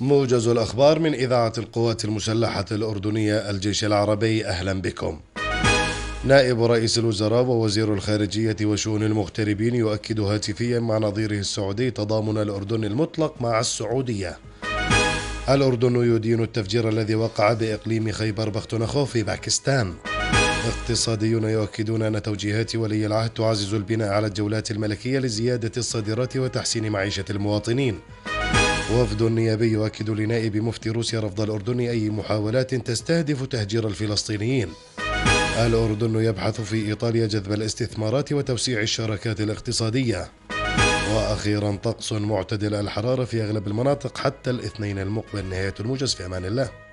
موجز الأخبار من إذاعة القوات المسلحة الأردنية الجيش العربي، أهلا بكم. نائب رئيس الوزراء ووزير الخارجية وشؤون المغتربين يؤكد هاتفيا مع نظيره السعودي تضامن الأردن المطلق مع السعودية. الأردن يدين التفجير الذي وقع بإقليم خيبر بختونخو في باكستان. اقتصاديون يؤكدون أن توجيهات ولي العهد تعزز البناء على الجولات الملكية لزيادة الصادرات وتحسين معيشة المواطنين. وفد نيابي يؤكد لنائب مفتي روسيا رفض الأردن أي محاولات تستهدف تهجير الفلسطينيين. الأردن يبحث في إيطاليا جذب الاستثمارات وتوسيع الشراكات الاقتصادية. وأخيرا طقس معتدل الحرارة في أغلب المناطق حتى الاثنين المقبل. نهاية الموجز، في أمان الله.